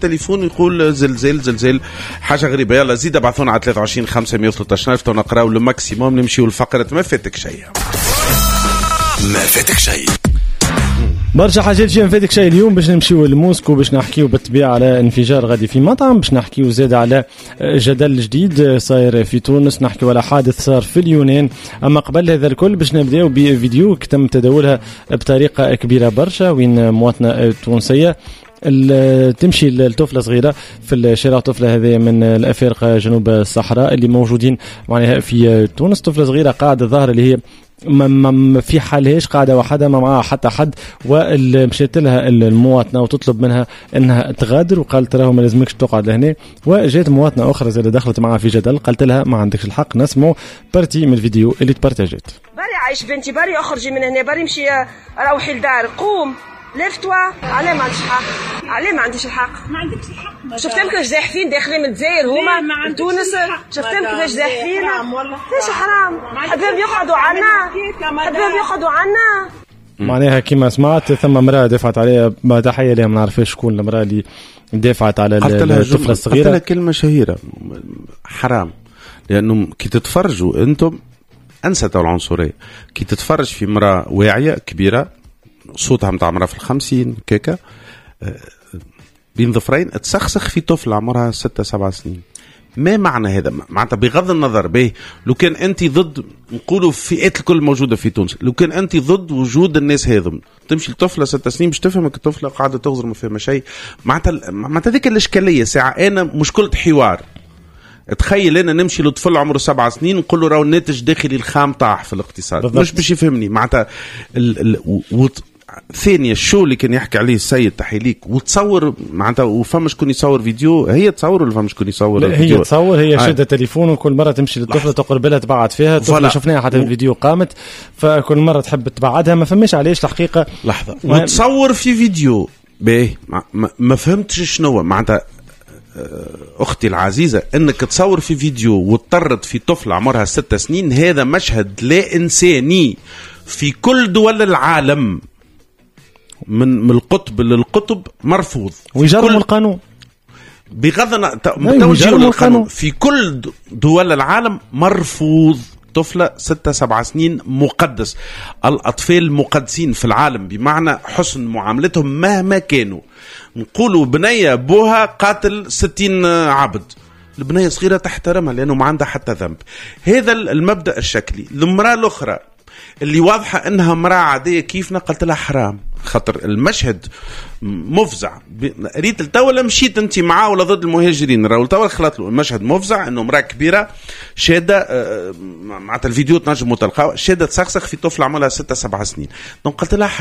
التليفون يقول زلزال حاجه غريبه. يلا زيد ابعثونا على 23 513 تو نقراو لو ماكسيموم. نمشيو لفقره ما فاتك شيء. ما فاتك شيء برشا حاجات فيها فاتك شيء اليوم. باش نمشيو لموسكو باش نحكيو بالطبيعه على انفجار غادي في مطعم. باش نحكيو زاد على جدل جديد صاير في تونس. نحكيو على حادث صار في اليونان. اما قبل هذا الكل باش نبداو بفيديو تم تداولها بطريقه كبيره برشا وين مواطنه تونسيه تمشي الطفلة صغيرة في الشارع. طفلة هذه من الأفارقة جنوب الصحراء اللي موجودين معناها في تونس. طفلة صغيرة قاعدة ظاهرة اللي هي ما في حالهاش قاعدة وحدها ما معها حتى حد. ومشيت لها المواطنة وتطلب منها انها تغادر وقالت لها ما لازمكش تقعد لهنا. وجات مواطنة اخرى زي دخلت معها في جدل قالت لها ما عندكش الحق. نسمعوا بارتي من الفيديو اللي تبارتاجت. بري عايش بنتي بري اخرجي من هنا بري مشي روحي لدار قوم لفتوا. علاه ما عنديش الحق؟ علاه ما عنديش الحق؟ ما عندكش الحق. شفتهم كيفاش زاحفين داخلين من الجزائر هما تونس. شفتهم كيفاش زاحفين. ليش حرام؟ حبهم يقعدوا عنا. حبهم يقعدوا عنا. معناها كما سمعت ثم امرأة دفعت عليها. ما تحية لها ما نعرفش شكون المرأة اللي دفعت على الطفلة الصغيرة. قلت لها كلمة شهيرة حرام. لأنه كي تتفرجوا أنتم أنست العنصرية. كي تتفرج في امرأة واعية كبيرة صوتها متاع مرة في 50 كيكا بين ظفرين تسخسخ في طفل عمرها 6-7 سنين. ما معنى هذا؟ معناتها بغض النظر به لو كان أنت ضد نقولوا فئات الكل موجودة في تونس. لو كان أنت ضد وجود الناس هذم تمشي لطفلة 6 سنين باش تفهمك الطفلة قاعدة تغزر ما فيها شيء. معناتها ذيك الإشكالية ساعة أنا مشكلة حوار. تخيل أنا نمشي لطفل عمره 7 سنين نقول له راهو الناتج داخلي الخام طاح في الاقتصاد بالضبط. مش باش يفهمني. معناتها ثانية الشو اللي كان يحكي عليه السيد تحيليك وتصور معناتها وفما شكون يصور فيديو. هي تصور ولا فما شكون يصور الفيديو؟ هي تصور. هي شادة تليفون وكل مرة تمشي للطفلة تقرب لها تبعد فيها. الطفلة شفناها حتى الفيديو قامت فكل مرة تحب تبعدها. ما فماش علاش الحقيقة. لحظة وتصور في فيديو باهي ما فهمتش شنو معناتها أختي العزيزة أنك تصور في فيديو واضطرت في طفل عمرها 6 سنين. هذا مشهد لا إنساني في كل دول العالم من القطب للقطب مرفوض ويجرم القانون بغض النظر في كل دول العالم مرفوض. طفلة 6-7 سنين مقدس. الأطفال مقدسين في العالم بمعنى حسن معاملتهم مهما كانوا. نقولوا بنية بوها قاتل 60 عبد البنية صغيرة تحترمها لأنه ما عندها حتى ذنب. هذا المبدأ الشكلي. المرأة الأخرى اللي واضحة أنها مرأة عادية كيفنا قلت لها حرام خاطر المشهد مفزع. ريت التو ولا مشيت انت معاه ولا ضد المهاجرين راهو التو خلط له المشهد مفزع. انه امراه كبيره شاده معناتها الفيديو تنجموا تلقاو شاده تسخسخ في طفل عمرها 6-7 سنين. دونك قلت لها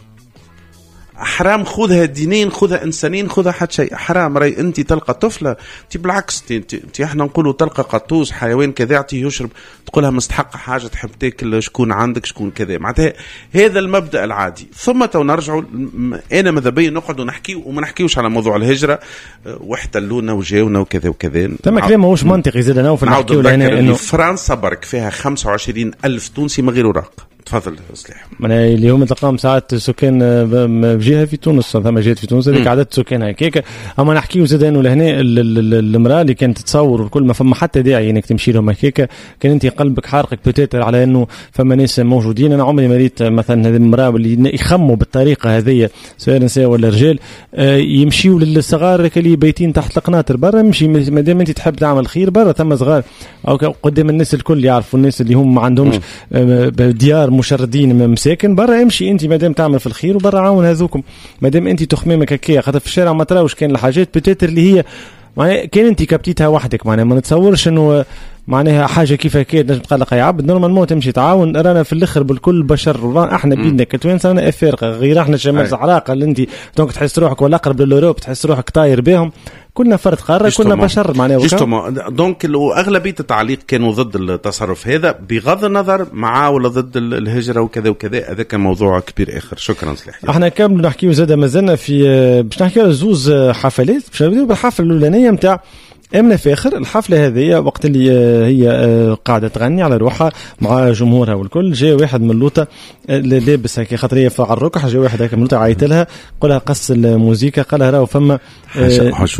حرام خذها دينين خذها انسانين خذها حد شيء حرام. راي انت تلقى طفله انت بالعكس انت احنا نقولوا تلقى قطوس حيوان كذا يعطيه يشرب تقولها مستحق حاجه تحب تاكل شكون عندك شكون كذا. معناتها هذا المبدا العادي. ثم تو نرجعوا انا ماذا بي نقعدوا نحكي وما نحكيوش على موضوع الهجره واحتلونا وجاونا وكذا وكذا. تم كلام ماهوش منطقي زاد انا في نحكيو لهنا انه فرنسا برك فيها 25,000 تونسي من غير اوراق. تفضل صليح. اليوم تلقاهم ساعات سكان بجهه في تونس ثم جهات في تونس هذيك عدد سكان هكاك. اما نحكيو زاد انه لهنا المراه اللي كانت تتصور وكل ما فما حتى داعي انك تمشي لهم هكاك. كان انت قلبك حارقك بتاتر على انه فما ناس موجودين. انا عمري ما ريت مثلا هذه المراه اللي يخموا بالطريقه هذه سواء نساء ولا رجال يمشيوا للصغار اللي بيتين تحت القناطر برا. مشي ما دام انت تحب تعمل خير برا ثم صغار او قدام الناس الكل يعرفوا الناس اللي هم ما عندهمش ديار مشردين مساكن برا. امشي انت مادام تعمل في الخير وبرا عاون هذوكم مادام انت تخمامك هكايا. خاطر في الشارع ما تراوش كان الحاجات بتاتر اللي هي معناها كان انت كبتيتها وحدك. معناها ما نتصورش انه معناها حاجه كيف هكا نجم تقلق يا عبد نورمالمون تمشي تعاون. رانا في الاخر بالكل بشر. احنا بيدنا كتوانسه رانا افارقه غير احنا شمال الصحراء قال انت دونك تحس روحك ولا اقرب للاوروب تحس روحك طاير بهم. كلنا فرد قاره كلنا بشر معناها. دونك اغلبيه التعليق كانوا ضد التصرف هذا بغض النظر معاه ولا ضد الهجره وكذا وكذا. هذا كان موضوع كبير اخر. شكرا صليح. احنا كامل نحكيو زاده مازلنا في باش نحكيو على زوز حفلات. باش نبداو بالحفله الاولانيه نتاع امنه فاخر الحفله هذه وقت اللي هي قاعده تغني على روحها مع جمهورها والكل، جاء واحد من لوطه لابس هكا خاطريه فوق على الركح، جاء واحد هكا من لوطه عيط لها قالها قص الموسيقى، قالها راهو فما